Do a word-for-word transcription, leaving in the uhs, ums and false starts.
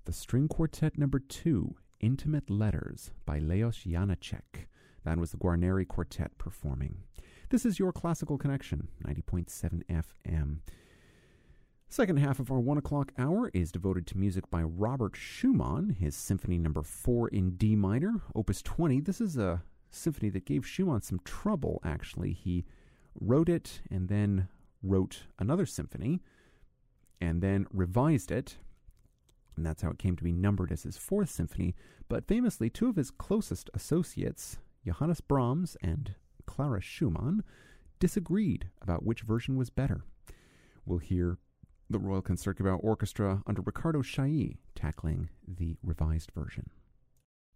the String Quartet Number two, Intimate Letters by Leos Janáček. That was the Guarneri Quartet performing. This is your Classical Connection, ninety point seven F M. Second half of our one o'clock hour is devoted to music by Robert Schumann, his Symphony Number four in D minor, Opus twenty. This is a symphony that gave Schumann some trouble, actually. He wrote it and then wrote another symphony and then revised it, and that's how it came to be numbered as his fourth symphony. But famously, two of his closest associates, Johannes Brahms and Clara Schumann, disagreed about which version was better. We'll hear the Royal Concertgebouw Orchestra under Ricardo Chailly tackling the revised version.